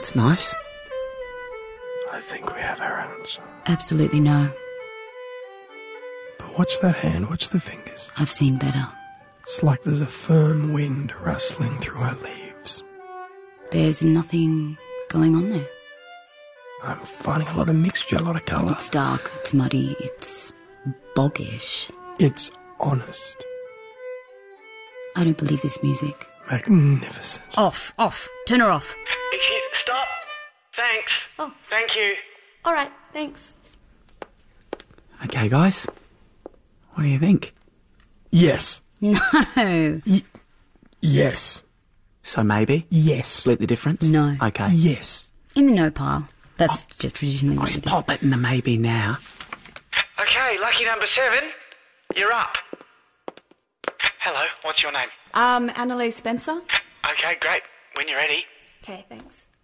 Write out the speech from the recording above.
It's nice. I think we have our answer. Absolutely no. But watch that hand, watch the fingers. I've seen better. It's like there's a firm wind rustling through her leaves. There's nothing going on there. I'm finding a lot of mixture, a lot of colour. It's dark, it's muddy, it's boggish. It's honest. I don't believe this music. Magnificent. Off. Turn her off. Stop. Thanks. Oh. Thank you. All right, thanks. Okay, guys. What do you think? Yes. No. Yes. So maybe? Yes. Split the difference? No. Okay. Yes. In the no pile. That's just traditionally what Just we do. pop it in the maybe now. Okay, lucky number 7. You're up. Hello, what's your name? Annalise Spencer. Okay, great. When you're ready. Okay, thanks.